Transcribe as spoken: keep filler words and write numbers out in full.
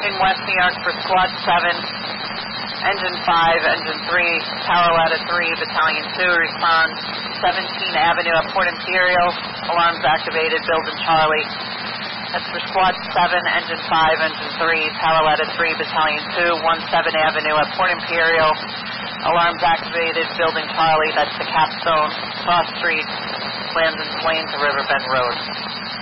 in West New York for Squad seven, Engine five, Engine three, Tower Ladder three, Battalion two, response seventeenth Avenue at Port Imperial, alarms activated, building Charlie. That's for Squad seven, Engine five, Engine three, Tower Ladder three, Battalion two, seventeen Avenue at Port Imperial, alarms activated, building Charlie. That's the Capstone, Cross Street, Landon's Lane to Riverbend Road.